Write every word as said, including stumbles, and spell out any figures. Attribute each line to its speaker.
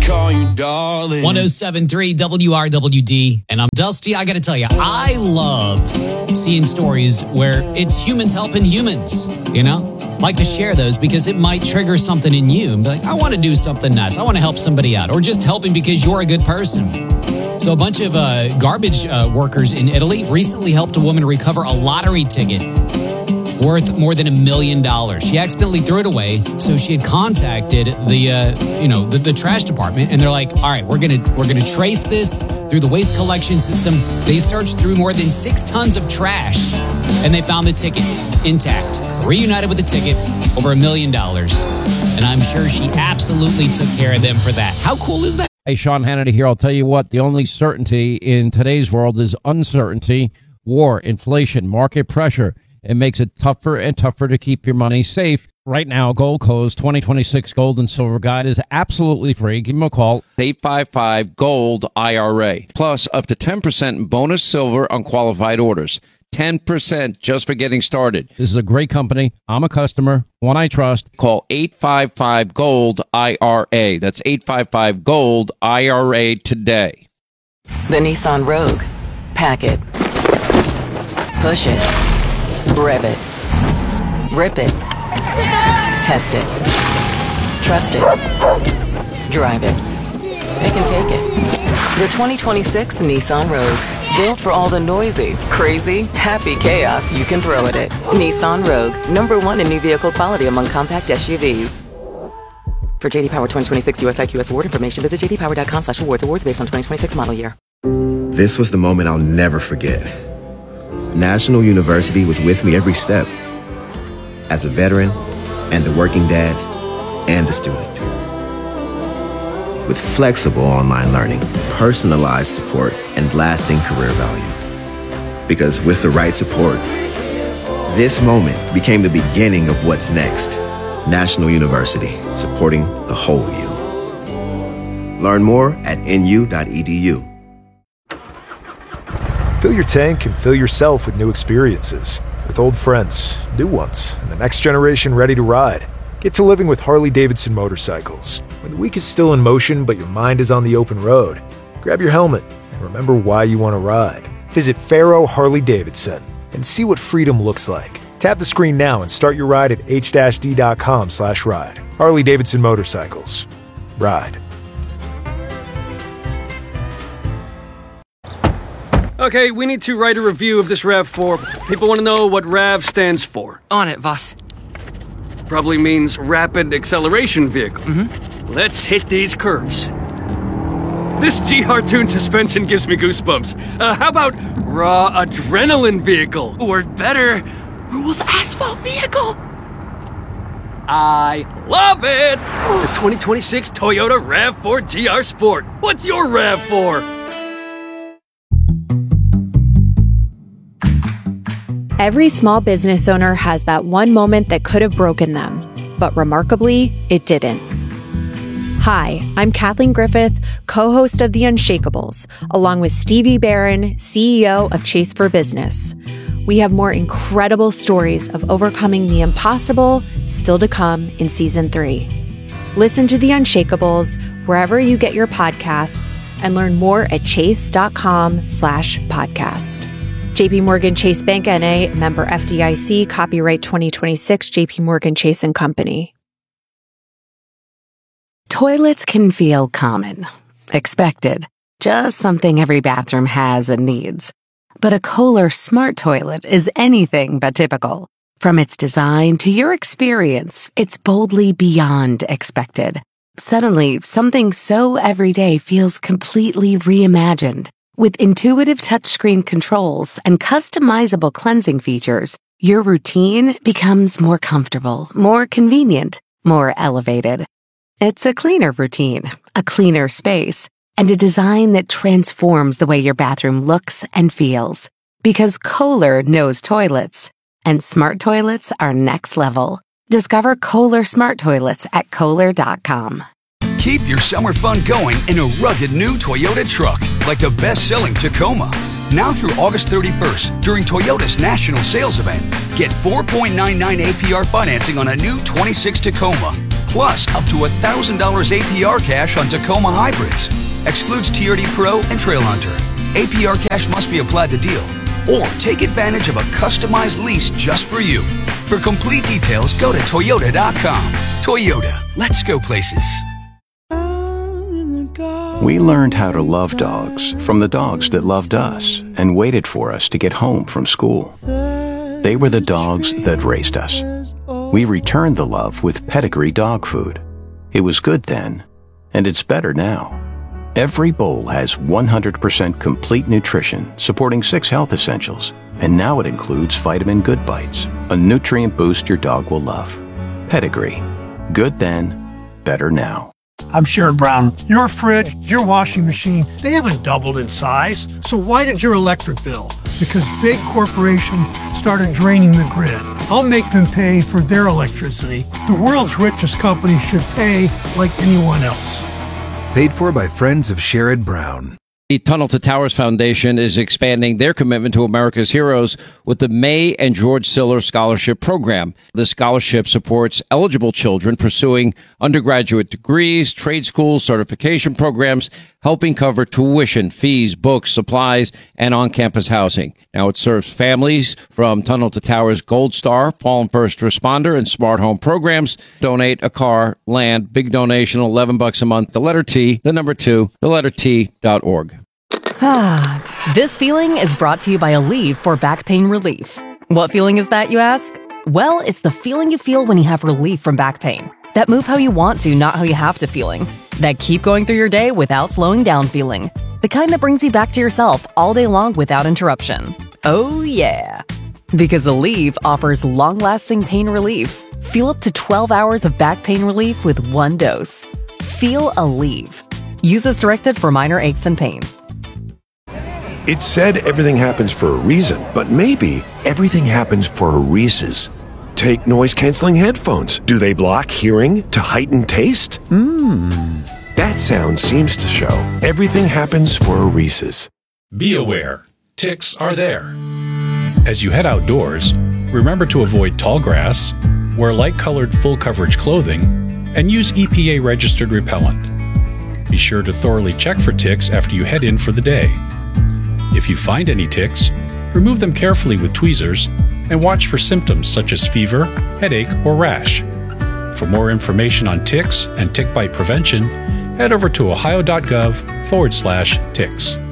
Speaker 1: call you darling.
Speaker 2: one oh seven point three W R W D. And I'm Dusty. I got to tell you, I love seeing stories where it's humans helping humans, you know? Like to share those because it might trigger something in you. And be like, I want to do something nice. I want to help somebody out. Or just helping because you're a good person. So a bunch of uh, garbage uh, workers in Italy recently helped a woman recover a lottery ticket worth more than a million dollars. She accidentally threw it away, so she had contacted the, uh, you know, the, the trash department, and they're like, "All right, we're gonna we're gonna trace this through the waste collection system." They searched through more than six tons of trash, and they found the ticket intact, reunited with the ticket, over a million dollars. And I'm sure she absolutely took care of them for that. How cool is that?
Speaker 3: Hey, Sean Hannity here. I'll tell you what, the only certainty in today's world is uncertainty, war, inflation, market pressure. It makes it tougher and tougher to keep your money safe. Right now, Gold Co's twenty twenty-six Gold and Silver Guide is absolutely free. Give them a call.
Speaker 4: eight five five GOLD I R A. Plus, up to ten percent bonus silver on qualified orders. ten percent just for getting started.
Speaker 3: This is a great company. I'm a customer. One I trust.
Speaker 4: Call eight five five GOLD I R A. That's eight five five GOLD I R A today.
Speaker 5: The Nissan Rogue. Pack it. Push it. Rev it. Rip it. Test it. Trust it. Drive it. Pick and take it. The twenty twenty-six Nissan Rogue. Built for all the noisy, crazy, happy chaos you can throw at it. Nissan Rogue. Number one in new vehicle quality among compact S U Vs. For J D Power twenty twenty-six U S I Q S award information, visit j d power dot com slash awards. Awards based on twenty twenty-six model year.
Speaker 6: This was the moment I'll never forget. National University was with me every step. As a veteran, and a working dad, and a student. With flexible online learning, personalized support, and lasting career value. Because with the right support, this moment became the beginning of what's next. National University, supporting the whole you. Learn more at N U dot E D U.
Speaker 7: Fill your tank and fill yourself with new experiences. With old friends, new ones, and the next generation ready to ride. Get to living with Harley-Davidson motorcycles. When the week is still in motion, but your mind is on the open road, grab your helmet and remember why you want to ride. Visit Faro Harley-Davidson and see what freedom looks like. Tap the screen now and start your ride at h d dot com slash ride. Harley-Davidson Motorcycles. Ride.
Speaker 8: Okay, we need to write a review of this RAV four. People want to know what RAV stands for.
Speaker 9: On it, boss.
Speaker 8: Probably means Rapid Acceleration Vehicle.
Speaker 9: Mm-hmm.
Speaker 8: Let's hit these curves. This G R Tune suspension gives me goosebumps. Uh, how about Raw Adrenaline Vehicle?
Speaker 9: Or better, Rules Asphalt Vehicle.
Speaker 8: I love it! The twenty twenty-six Toyota RAV four G R Sport. What's your RAV four?
Speaker 10: Every small business owner has that one moment that could have broken them, but remarkably, it didn't. Hi, I'm Kathleen Griffith, co-host of The Unshakables, along with Stevie Barron, C E O of Chase for Business. We have more incredible stories of overcoming the impossible still to come in season three. Listen to The Unshakables wherever you get your podcasts and learn more at chase.com slash podcast. J P Morgan Chase Bank N A, member F D I C, copyright twenty twenty-six, J P Morgan Chase and Company.
Speaker 5: Toilets can feel common, expected, just something every bathroom has and needs. But a Kohler Smart Toilet is anything but typical. From its design to your experience, it's boldly beyond expected. Suddenly, something so everyday feels completely reimagined. With intuitive touchscreen controls and customizable cleansing features, your routine becomes more comfortable, more convenient, more elevated. It's a cleaner routine, a cleaner space, and a design that transforms the way your bathroom looks and feels. Because Kohler knows toilets, and smart toilets are next level. Discover Kohler Smart Toilets at Kohler dot com.
Speaker 11: Keep your summer fun going in a rugged new Toyota truck, like the best-selling Tacoma. Now through August thirty-first, during Toyota's national sales event, get four point nine nine A P R financing on a new twenty-six Tacoma. plus up to one thousand dollars A P R cash on Tacoma hybrids. Excludes T R D Pro and Trail Hunter. A P R cash must be applied to deal. Or take advantage of a customized lease just for you. For complete details, go to Toyota dot com. Toyota, let's go places.
Speaker 1: We learned how to love dogs from the dogs that loved us and waited for us to get home from school. They were the dogs that raised us. We returned the love with Pedigree dog food. It was good then, and it's better now. Every bowl has one hundred percent complete nutrition, supporting six health essentials. And now it includes Vitamin Good Bites, a nutrient boost your dog will love. Pedigree. Good then, better now.
Speaker 12: I'm Sherrod Brown. Your fridge, your washing machine, they haven't doubled in size. So why did your electric bill? Because big corporations started draining the grid. I'll make them pay for their electricity. The world's richest company should pay like anyone else.
Speaker 13: Paid for by friends of Sherrod Brown.
Speaker 4: The Tunnel to Towers Foundation is expanding their commitment to America's heroes with the May and George Siller Scholarship Program. The scholarship supports eligible children pursuing undergraduate degrees, trade schools, certification programs, helping cover tuition, fees, books, supplies, and on-campus housing. Now it serves families from Tunnel to Towers Gold Star, Fallen First Responder, and Smart Home programs. Donate a car, land, big donation, eleven bucks a month. The letter T, the number two, the letter T dot org.
Speaker 14: Ah, this feeling is brought to you by Aleve for back pain relief. What feeling is that, you ask? Well, it's the feeling you feel when you have relief from back pain. That move how you want to, not how you have to feeling. That keep going through your day without slowing down feeling. The kind that brings you back to yourself all day long without interruption. Oh yeah. Because Aleve offers long-lasting pain relief. Feel up to twelve hours of back pain relief with one dose. Feel Aleve. Use as directed for minor aches and pains.
Speaker 15: It's said everything happens for a reason, but maybe everything happens for a Reese's. Take noise-canceling headphones. Do they block hearing to heighten taste? Mmm. That sound seems to show everything happens for a Reese's.
Speaker 16: Be aware, ticks are there. As you head outdoors, remember to avoid tall grass, wear light-colored full-coverage clothing, and use E P A-registered repellent. Be sure to thoroughly check for ticks after you head in for the day. If you find any ticks, remove them carefully with tweezers and watch for symptoms such as fever, headache, or rash. For more information on ticks and tick bite prevention, head over to ohio.gov forward slash ticks.